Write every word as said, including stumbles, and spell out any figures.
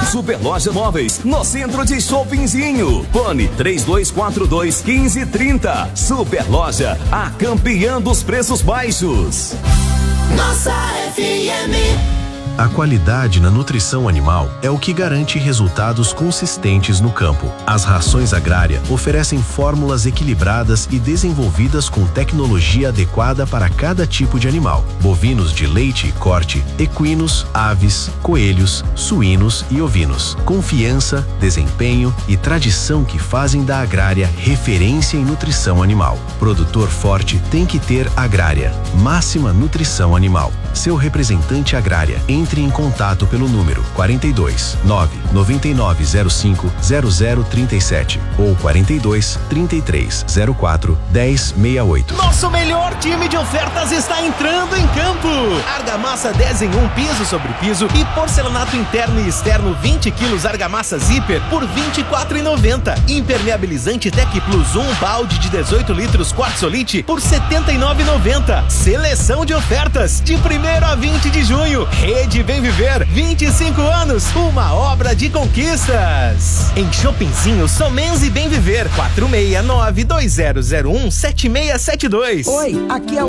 Superloja Móveis, no centro de Shoppingzinho. Fone três dois quatro dois, um cinco três zero. Superloja, a campeã dos preços baixos. Nossa F M. A qualidade na nutrição animal é o que garante resultados consistentes no campo. As rações Agrária oferecem fórmulas equilibradas e desenvolvidas com tecnologia adequada para cada tipo de animal. Bovinos de leite e corte, equinos, aves, coelhos, suínos e ovinos. Confiança, desempenho e tradição que fazem da Agrária referência em nutrição animal. Produtor forte tem que ter Agrária. Máxima nutrição animal. Seu representante Agrária. Entre em contato pelo número quarenta e dois, nove nove nove zero cinco zero zero três sete ou quarenta e dois, trinta e três, zero quatro, dez, sessenta e oito. Nosso melhor time de ofertas está entrando em campo. Argamassa dez em um, piso sobre piso e porcelanato interno e externo vinte quilos argamassa zíper por vinte e quatro reais e noventa centavos. Impermeabilizante Tec Plus um balde de dezoito litros Quartzolite por setenta e nove reais e noventa centavos. Seleção de ofertas de primeiro a vinte de junho. Rede Bem Viver, vinte e cinco anos, uma obra de conquistas. Em Shoppingzinho, Somenze Bem Viver, quatro seis nove, dois zero zero um, sete seis sete dois. Oi, aqui é o